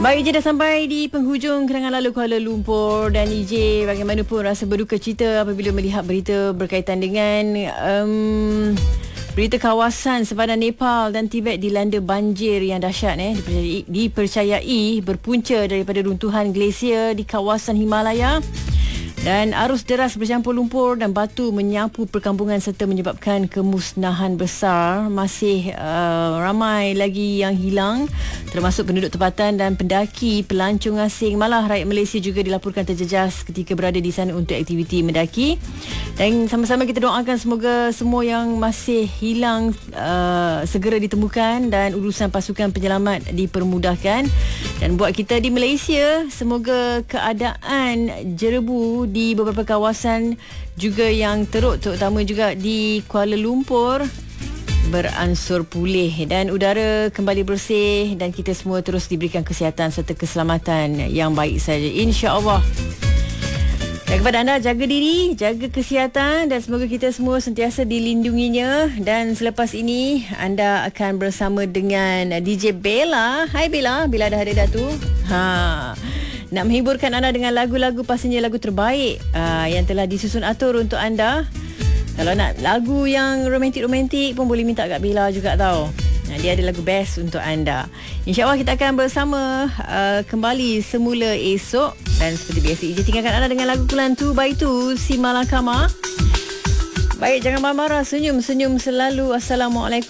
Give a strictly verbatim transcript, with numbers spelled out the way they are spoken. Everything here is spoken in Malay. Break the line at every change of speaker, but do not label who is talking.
Baik, je dah sampai di penghujung kerangan lalu Kuala Lumpur. Dan E J bagaimanapun rasa berduka cita apabila melihat berita berkaitan dengan um, berita kawasan sepadan Nepal dan Tibet dilanda banjir yang dahsyat eh dipercayai, dipercayai berpunca daripada runtuhan glasier di kawasan Himalaya. Dan arus deras bercampur lumpur dan batu menyapu perkampungan serta menyebabkan kemusnahan besar. Masih uh, ramai lagi yang hilang, termasuk penduduk tempatan dan pendaki pelancong asing. Malah rakyat Malaysia juga dilaporkan terjejas ketika berada di sana untuk aktiviti mendaki. Dan sama-sama kita doakan semoga semua yang masih hilang uh, segera ditemukan dan urusan pasukan penyelamat dipermudahkan. Dan buat kita di Malaysia, semoga keadaan jerebu di beberapa kawasan juga yang teruk, terutama juga di Kuala Lumpur, beransur pulih dan udara kembali bersih dan kita semua terus diberikan kesihatan serta keselamatan yang baik saja, insya-Allah. Dan kepada anda, jaga diri, jaga kesihatan dan semoga kita semua sentiasa dilindunginya. Dan selepas ini anda akan bersama dengan D J Bella. Hai Bella, Bella dah ada dah tu. Ha. Nak menghiburkan anda dengan lagu-lagu, pastinya lagu terbaik uh, yang telah disusun atur untuk anda. Kalau nak lagu yang romantik-romantik pun boleh minta kat Bella juga tau. Nah, dia ada lagu best untuk anda. InsyaAllah kita akan bersama uh, kembali semula esok. Dan seperti biasa, E J tinggalkan anda dengan lagu Kulan Tu by Tu Si Malakama. Baik, jangan marah-marah, senyum-senyum selalu. Assalamualaikum.